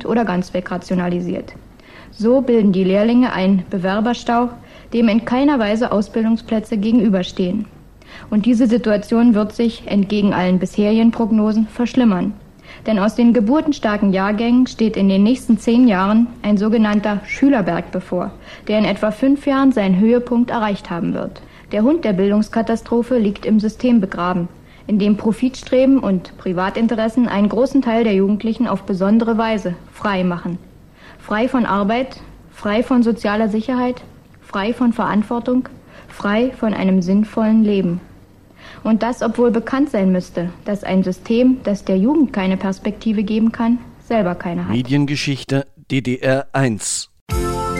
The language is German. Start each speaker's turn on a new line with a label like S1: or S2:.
S1: beschränkt oder ganz wegrationalisiert. So bilden die Lehrlinge einen Bewerberstau, dem in keiner Weise Ausbildungsplätze gegenüberstehen. Und diese Situation wird sich, entgegen allen bisherigen Prognosen, verschlimmern. Denn aus den geburtenstarken Jahrgängen steht in den nächsten 10 Jahren ein sogenannter Schülerberg bevor, der in etwa 5 Jahren seinen Höhepunkt erreicht haben wird. Der Hund der Bildungskatastrophe liegt im System begraben, in dem Profitstreben und Privatinteressen einen großen Teil der Jugendlichen auf besondere Weise frei machen. Frei von Arbeit, frei von sozialer Sicherheit, frei von Verantwortung, frei von einem sinnvollen Leben. Und das, obwohl bekannt sein müsste, dass ein System, das der Jugend keine Perspektive geben kann, selber keine hat.
S2: Mediengeschichte DDR 1